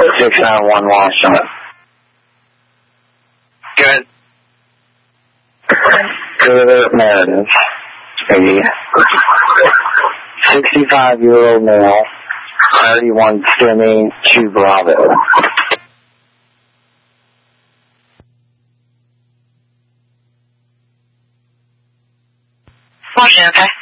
691 Washington. Good. Good Meredith. 65-year-old male, 31 Semi, 2 Bravo. Washington, okay.